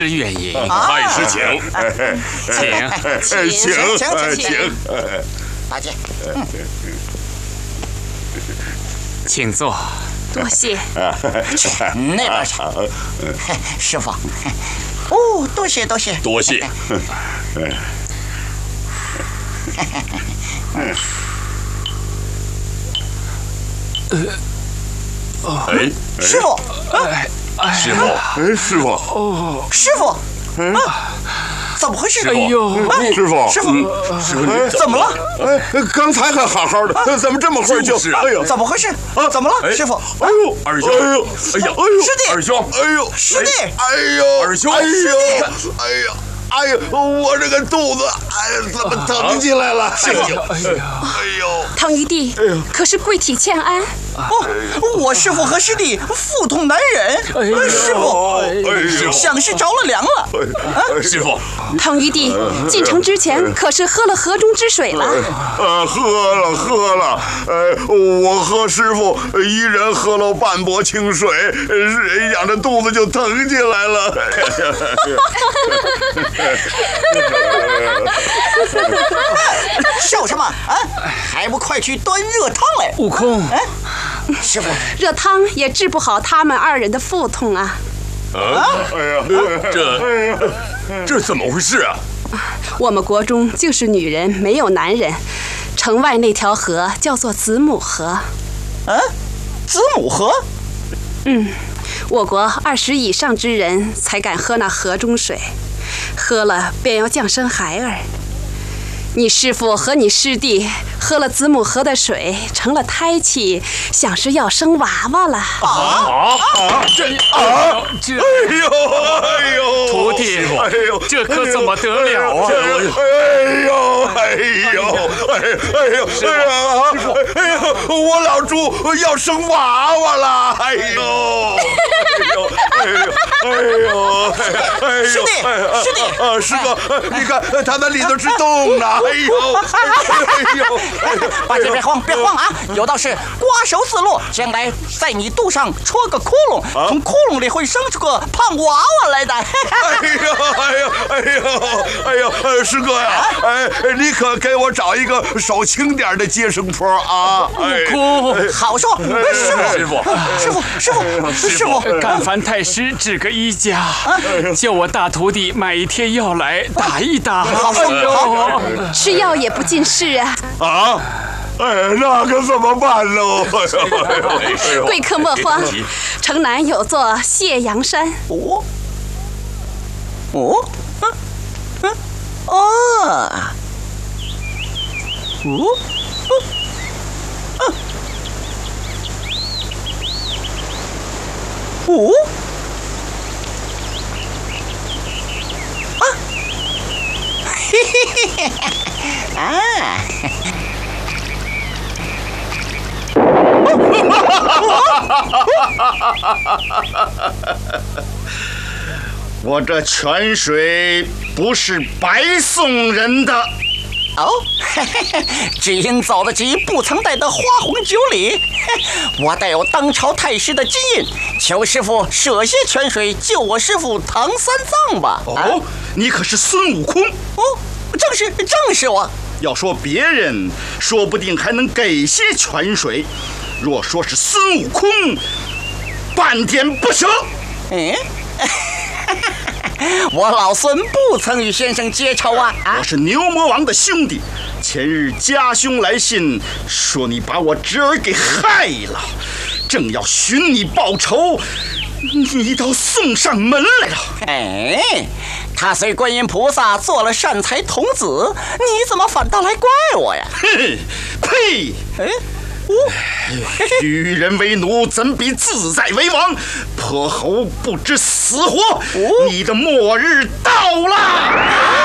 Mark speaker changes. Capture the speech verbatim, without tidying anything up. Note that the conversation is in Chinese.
Speaker 1: 愿饮。
Speaker 2: 太师请，
Speaker 1: 请
Speaker 2: 请
Speaker 3: 请
Speaker 2: 请，
Speaker 3: 大姐，
Speaker 1: 请坐。
Speaker 4: 多谢。
Speaker 3: 去那边去。师傅，哦，多谢多谢
Speaker 2: 多谢。哎，
Speaker 3: 师傅，
Speaker 2: 师傅，哎，师傅，
Speaker 3: 哦，师傅，啊，怎么回事？
Speaker 1: 哎呦，
Speaker 2: 师傅，
Speaker 3: 师傅，
Speaker 2: 师傅，
Speaker 3: 怎么了？
Speaker 2: 哎，刚才还好好的，怎么这么会就？哎呦，
Speaker 3: 怎么回事？啊，怎么了？师傅，
Speaker 2: 哎呦，二兄，哎呦，哎呀，哎呦，
Speaker 3: 师弟，
Speaker 2: 二兄，哎呦，
Speaker 3: 师弟，
Speaker 2: 哎呦，二兄，哎
Speaker 3: 师弟，
Speaker 2: 哎呀。哎呦，我这个肚子，哎，怎么疼起来了？
Speaker 3: 师傅，
Speaker 2: 哎呦，哎呦，
Speaker 4: 唐一弟，可是贵体欠安。
Speaker 3: 哦，我师傅和师弟腹痛难忍，师傅想是着了凉了。
Speaker 2: 师傅，
Speaker 4: 唐一弟进城之前可是喝了河中之水了。
Speaker 2: 呃，喝了喝了，呃，我和师傅一人喝了半钵清水，谁想这肚子就疼起来了。
Speaker 3: 笑什么啊？还不快去端热汤来！
Speaker 1: 悟空，
Speaker 3: 哎，师傅，
Speaker 4: 热汤也治不好他们二人的腹痛啊。
Speaker 2: 啊！哎呀，这这怎么回事啊？
Speaker 4: 我们国中就是女人没有男人，城外那条河叫做子母河。
Speaker 3: 啊，子母河？
Speaker 4: 嗯，我国二十以上之人才敢喝那河中水，喝了便要降生孩儿。你师父和你师弟喝了子母河的水，成了胎气，想是要生娃娃了。
Speaker 2: 啊啊！这啊这！哎呦哎呦！
Speaker 1: 徒弟，哎呦，这可怎么得了啊？
Speaker 2: 哎呦哎呦哎哎呦！师傅，哎呦，我老猪要生娃娃了！哎呦哎呦哎呦哎呦！
Speaker 3: 师弟师弟
Speaker 2: 啊，师哥，你看他那里头是洞呢！哎呦哎呦！
Speaker 3: 八戒别慌别慌啊！有道是瓜熟四落，将来在你肚上戳个窟窿，从窟窿里会生出个胖娃娃来的。
Speaker 2: 哎呦哎呦哎呦哎呦！呃，师哥呀，哎，你可给我找一个手轻点的接生婆啊！
Speaker 1: 悟空，
Speaker 3: 好说，师傅
Speaker 2: 师傅
Speaker 3: 师傅师傅师傅，
Speaker 1: 干烦太师指个医家，叫我大徒弟买一贴药来打一打。
Speaker 3: 好说，
Speaker 4: 吃药也不尽事啊。
Speaker 2: 啊！哎，那可怎么办喽？
Speaker 4: 贵客莫慌，城南有座谢阳山。
Speaker 3: 哦哦嗯嗯哦哦哦哦啊！嘿嘿嘿嘿啊！
Speaker 5: 我这泉水不是白送人的
Speaker 3: 哦，只因走得急，不曾带得花红酒礼。我带有当朝太师的金印，求师傅舍些泉水救我师傅唐三藏吧。
Speaker 5: 哦，啊、你可是孙悟空？
Speaker 3: 哦，正是正是我。
Speaker 5: 要说别人，说不定还能给些泉水；若说是孙悟空，半点不舍。
Speaker 3: 嗯。我老孙不曾与先生结仇啊！
Speaker 5: 我是牛魔王的兄弟，前日家兄来信说你把我侄儿给害了，正要寻你报仇，你倒送上门来了。
Speaker 3: 哎，他随观音菩萨做了善财童子，你怎么反倒来怪我呀？
Speaker 5: 哼，呸！
Speaker 3: 哎。
Speaker 5: 与人为奴，怎比自在为王？泼猴不知死活，你的末日到了！